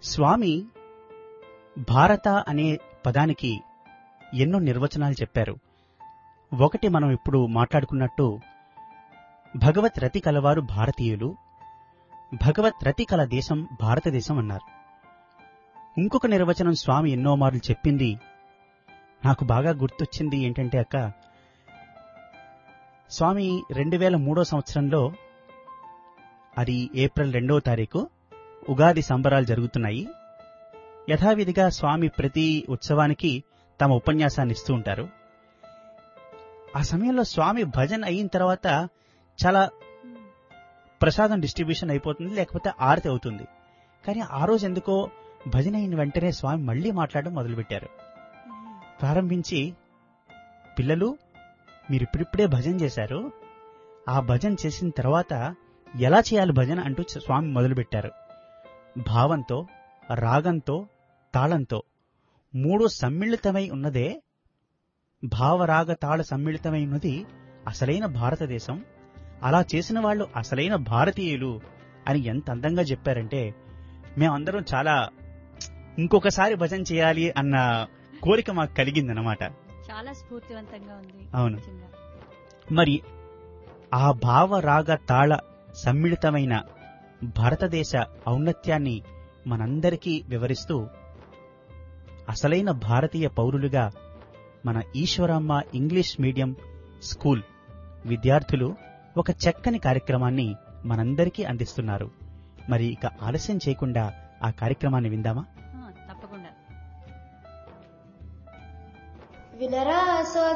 స్వామి భారత అనే పదానికి ఎన్నో నిర్వచనాలు చెప్పారు. ఒకటి మనం ఇప్పుడు మాట్లాడుకున్నట్టు భగవత్ రతి కలవారు భారతీయులు, భగవత్ రతి కల దేశం భారతదేశం అన్నారు. ఇంకొక నిర్వచనం స్వామి ఎన్నో మార్లు చెప్పింది నాకు బాగా గుర్తొచ్చింది. ఏంటంటే అక్క, స్వామి 2003 సంవత్సరంలో, అది ఏప్రిల్ 2వ తారీఖు, ఉగాది సంబరాలు జరుగుతున్నాయి. యథావిధిగా స్వామి ప్రతి ఉత్సవానికి తమ ఉపన్యాసాన్ని ఇస్తూ ఉంటారు. ఆ సమయంలో స్వామి భజన్ అయిన తర్వాత చాలా ప్రసాదం డిస్ట్రిబ్యూషన్ అయిపోతుంది, లేకపోతే ఆరతి అవుతుంది. కానీ ఆ రోజు ఎందుకో భజన అయిన వెంటనే స్వామి మళ్లీ మాట్లాడడం మొదలుపెట్టారు. ప్రారంభించి, పిల్లలు మీరు ఇప్పుడిప్పుడే భజన చేశారు, ఆ భజన చేసిన తర్వాత ఎలా చేయాలి భజన అంటూ స్వామి మొదలుపెట్టారు. భావంతో, రాగంతో, తాళంతో మూడు సమ్మిళితమై ఉన్నదే, భావరాగ తాళ సమ్మిళితమై ఉన్నది అసలైన భారతదేశం. అలా చేసిన వాళ్ళు అసలైన భారతీయులు అని ఎంత అందంగా చెప్పారంటే, మేమందరం చాలా ఇంకొకసారి భజన చేయాలి అన్న కోరిక మాకు కలిగిందనమాట. చాలా స్ఫూర్తివంతంగా ఉంది. అవును. మరి ఆ భావరాగ తాళ సమ్మిళితమైన భారతదేశ ఔన్నత్యాన్ని మనందరికీ వివరిస్తూ, అసలైన భారతీయ పౌరులుగా మన ఈశ్వరమ్మ ఇంగ్లీష్ మీడియం స్కూల్ విద్యార్థులు ఒక చక్కని కార్యక్రమాన్ని మనందరికీ అందిస్తున్నారు. మరి ఇక ఆలస్యం చేయకుండా ఆ కార్యక్రమాన్ని విందామా? తప్పకుండా. వినరా